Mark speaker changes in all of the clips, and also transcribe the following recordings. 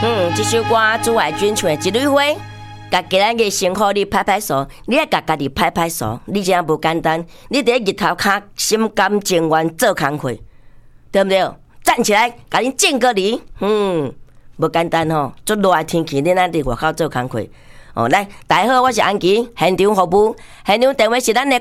Speaker 1: 这首歌朱海军唱的《一蕊花》，甲今仔日辛苦你拍拍手，你爱甲家己拍拍手，你真无简单。你伫日头骹心甘情愿做工课，对不对？站起来，甲恁敬个礼，无简单吼。足热的天气，恁爱伫外口做工课。哦，来，大家好，我是安琪，现场服务，现场电话是咱的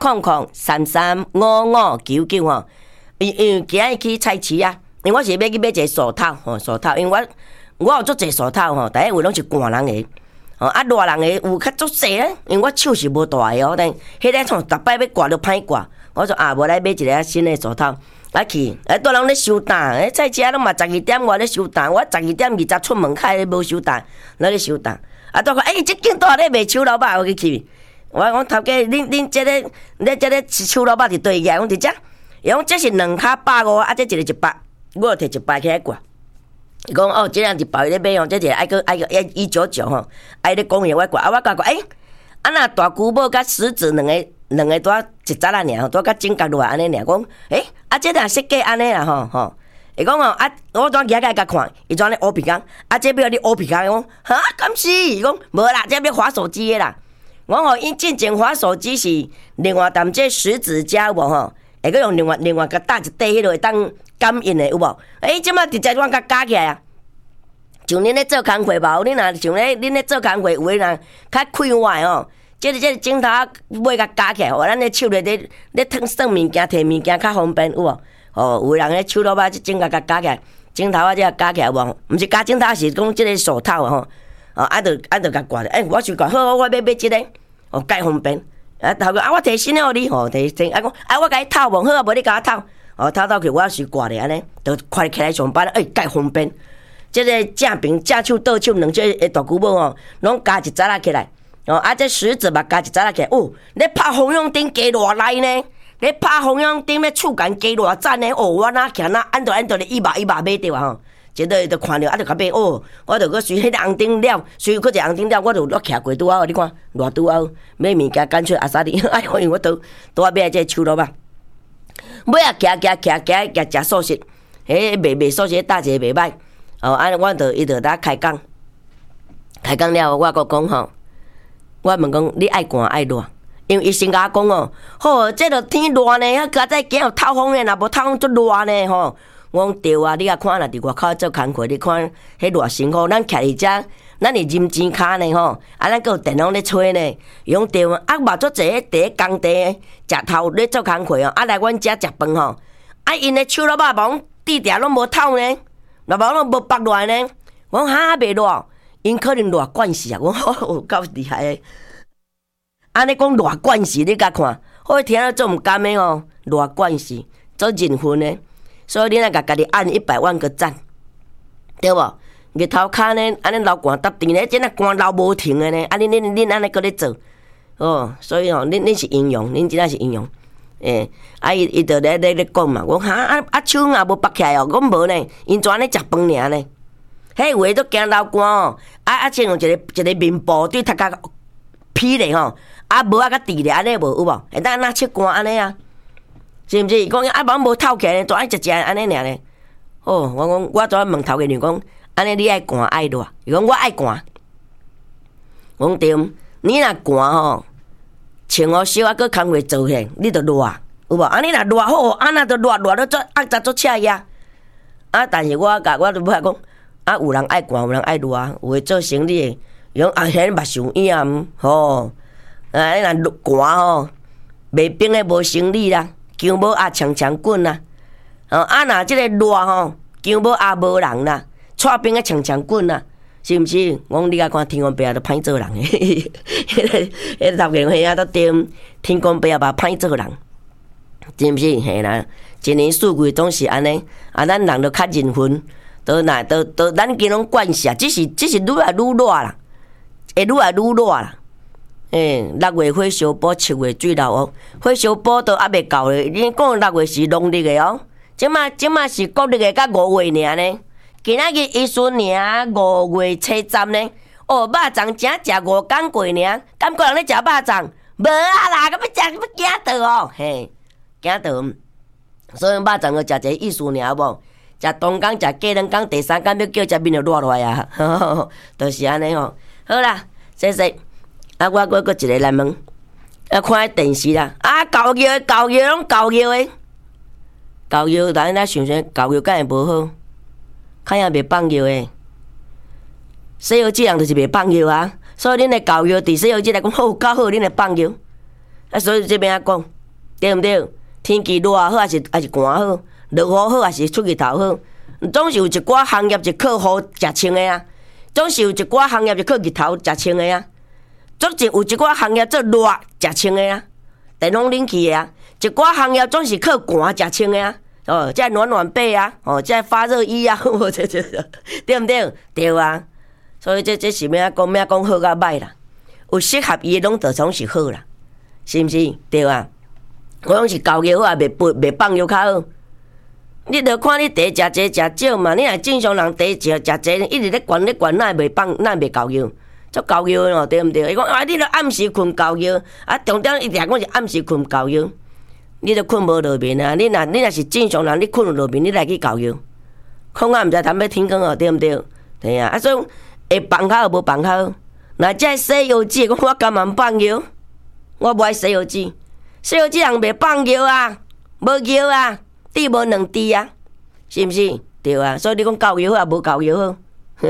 Speaker 1: 0800335599吼。因为今日去菜市啊，因为我是要去买一个手套吼，手套，因为我有足侪手套吼，第一位拢是寒人的，哦啊热人的有较足侪咧，因为我手是无大的哦，但迄个从逐摆要挂都歹挂，我说无来买一个新的手套，啊去，多人咧收单，菜市拢嘛12点外咧收单，我12点20出门口无收单，咧收单，啊都讲即间大咧卖手老肉，我去，我讲头家，恁即个手老肉伫对个，我伫遮，伊讲这是2卡150，啊这一个100，我摕100起来挂。伊讲哦，这样一包伊咧买哦，这个爱个199吼，爱咧讲嘢我挂，我讲啊那大姑母甲狮子两个拄一扎啊尔，拄甲整角落来安尼尔，讲啊这若设计安尼啦吼，伊讲哦啊，我怎举甲看，伊怎咧乌皮工，啊这要你乌皮工，讲哈敢是？伊讲无啦，这要滑手机的啦。我吼因进前滑手机是另外淡这石子胶无吼，会个用另外甲搭一块迄落会当感应的有无？即摆直接我甲加起来啊！像恁咧做工课吧，恁若像恁咧做工课，有诶人较快活哦。这个镜头买甲加起来，咱咧手咧算物件、摕物件较方便有无？哦，有人咧手老板即镜头甲加起来，镜头即加起来无？毋是加镜头，是讲即个手套吼。哦，啊，就甲挂咧。我想讲好，我要买即个，哦，介方便。啊，头个我摕新诶互你，吼，摕新。啊，讲我甲你套无好啊，无你甲我套。哦，套去我是挂咧安尼，就快起来上班，介方便。即个正平正手倒手两只大姑母哦，拢加一扎仔起来。哦，啊，这石子嘛加一扎仔起来。哦，咧拍风向灯加偌耐呢？咧拍风向灯咧触感加偌赞呢？哦，我哪行哪按着咧一把买着啊吼。一个就看着啊，就甲买哦，我就搁随迄个红灯了，随搁一个红灯了，我就落徛过拄好，你看偌拄好，买物件干脆阿啥哩？哎，因为我都买这手路吧。尾啊，行食素食，卖素食大姐袂歹。哦，安尼我伊就来开讲了，我搁讲吼，我问讲你爱寒爱热，因为伊先甲我讲哦，好，这落天热呢，加再加有透风的，若无透风足热呢吼。我讲对啊，你啊看若伫外口做工课，你看迄偌辛苦，咱徛伫遮，咱是认真骹呢吼，啊咱搁有电风咧吹呢，伊讲对啊，嘛足侪伫咧工地食头咧做工课哦，啊来阮遮食饭吼，啊因咧手老肉忙地底拢无透呢，若无拢无绑落来呢，我讲哈袂热，因可能热惯势啊，我讲好够厉害诶，安尼讲热惯势你甲看，好听了做毋甘诶哦，热惯势做认份诶。所以你若甲家己按100万个赞，对无？日头骹呢，安尼流汗搭电呢，真啊汗流无停的呢。啊，恁安尼搁咧做，哦，所以哦，恁是英雄，恁真正是英雄。啊，伊就咧讲嘛，我哈手也无拔起来哦，我无呢，因怎咧食饭尔呢？迄话都惊流汗哦，先用一个面部对头壳披咧吼，无甲治咧，安尼无有无？会当哪切汗安尼啊？是毋是？伊讲网无透起来，怎爱食安尼尔呢？哦，我讲我昨问头家娘讲，安尼你爱寒爱热？伊讲我爱寒。我讲对，你若寒吼，穿好少啊，搁工课做下，你着热，有无？安尼若热好，安那着热到做压榨做赤呀。啊，但是我就尾讲，啊，有人爱寒，有人爱热，有诶做生理诶，伊讲啊，迄目睭炎吼，啊，你若寒吼，卖冰诶无生理啦。姜母鸭强滚啦，哦啊若即个热吼，姜母鸭无人啦，带冰个强滚啦，是毋是？我讲你甲看天公伯爷都歹做人诶，迄个头家兄啊都对天公伯爷嘛歹做人，是毋是？嘿啦，一年四季总是安尼，啊咱人都较认份，都咱今拢惯势，只是愈来愈热啦，会愈来愈热啦。6月火烧补，7月水流哦。火烧补都还袂到咧，你讲6月是农历的哦，即马是国历的，甲5月尔呢。今仔日伊顺尔5月初10呢。哦，肉粽正食5天过尔，敢个人咧食肉粽？无啊啦，敢要食要惊到哦，嘿，惊到。所以肉粽个食者意思尔无？ 食东港，食鸡卵港，第三天要叫食面就热落来啊，就是安尼吼。好啦，谢谢。啊，我一个来问，啊，看电视啦，啊，教育拢教育诶，教育咱想想，教育敢会无好？看样袂放育诶，西游记人就是袂放育啊，所以恁诶教育伫西游记来讲好较好，恁会放育。啊，所以这边啊讲，对毋对？天气热好还是寒好？落雨好还是出日头好？总是有一寡行业是靠雨食穿的啊，总是有一寡行业是靠日头食穿的啊，总是有一寡行业做热食穿的啊，电风冷气的啊，一寡行业总是靠寒食穿的啊。哦，这暖被啊，哦，这发热衣啊，对毋对？对啊，所以这是咩讲好甲歹啦？有适合伊拢就总是好啦，是毋是？对啊，我拢是教育好，也袂放育较好。你着看你茶食济食少嘛，你若正常人茶食济，一直咧管，哪会袂教育？足教育哦，对毋对？伊讲啊，你着暗时困教育，啊，重点一定讲是暗时困教育。你着困无落眠啊！你若是正常人，你困落眠，你来去教育，恐啊毋知谈要天光哦，对毋对？对啊，啊所以会放较好无放较好。若这《西游记》，我甘愿放育，我无爱《西游记》。《西游记》人袂放育啊，无育啊，滴无两滴啊，是毋是？对啊，所以你讲教育好啊，无教育好。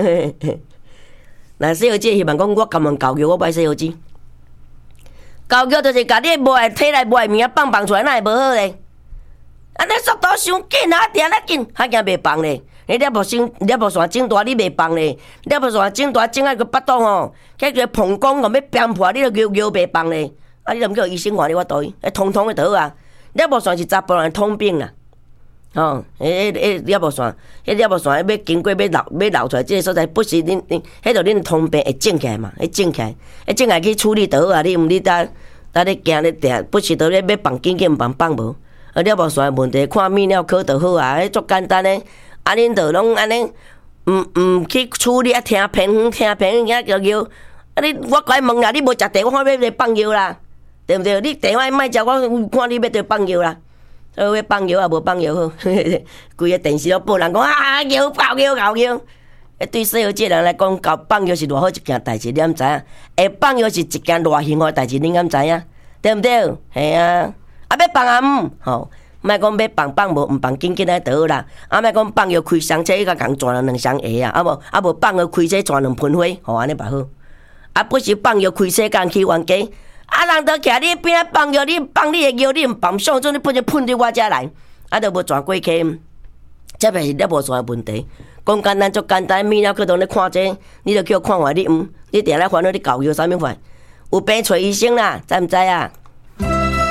Speaker 1: 若《西游记》希望讲我甘愿教育，我无爱《西游记》。教育就是甲你卖体内卖物啊放出来，哪会无好咧？啊，你速度伤紧啊，定咧紧，还惊袂放咧？你了无线整大，你袂放咧？了无线整大，整啊个巴肚吼，迄个膀胱哦要崩破，你都摇袂放咧？啊，你都毋叫医生看你我倒去，通通的倒啊！了无线是查甫人通病啦，吼，了无线，了无线要经过要流出来，这个所在不是恁，迄就恁通病会整起来嘛？会整起来去处理倒啊！你毋你呾咧行咧定，不是倒咧要放紧紧，放无。啊，了无线问题，看泌尿科就好啊，迄足简单诶。啊，恁就拢安尼，去处理啊，听偏远就叫。啊，我甲你问啦，你无食茶，我看要放药啦，对毋对？你茶我莫食，我看你要着放药啦。所以放药也无放药好，规个电视都报人讲啊，药搞药。对西游记人来讲，放药是偌好一件代志，你敢知影？会放药是一件偌幸福的代志，你敢知影？对毋对？系啊，啊要放啊吼，莫讲要放无，毋放紧紧来倒啦。啊莫讲放药开双车，伊甲共转了两双下啊，无放药开车转两喷火，吼安尼吧好。啊不是放药开车共去冤家，啊人都徛你边仔放药，你放你的药，你毋放上阵，你不就喷到我遮来，啊都无转过去。这便是了无啥问题，讲简单足简单，泌尿科都咧看这，你就叫看坏你你定来烦恼你教育啥物款？有病找医生啦，知毋知啊？